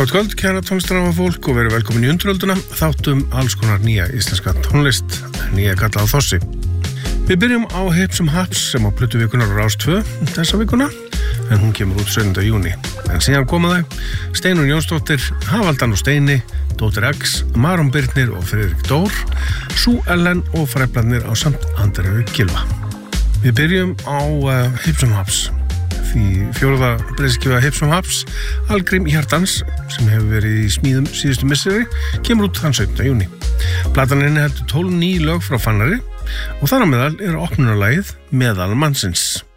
Gott kvöld, kæra tónlistarhafa fólk og verið velkomin í Undirölduna, þáttum alls konar nýja íslenska tónlist, nýja kalla á þossi. Við byrjum á Hipsum Haps sem á plötuvikunar á Rás 2 þessa vikuna, en hún kemur út 7. júní. En síðan koma þau, Steinunn Jónsdóttir, Hafaldan og Steini, Dóttir X, Maron Birnir og Friðrik Dór, Sú Ellen og Fræblarnir á samt Andreu Gylfa. Við byrjum á Hipsum Haps. Því fjórða breyðskifa Hipsum Haps, Algrím Hjartans, sem hefur verið í smíðum síðustu misseri, kemur út þann 17. júní. Platan inniheldur 12 ný lög frá Fannari og þar á meðal er opnunarlagið Meðal mannsins.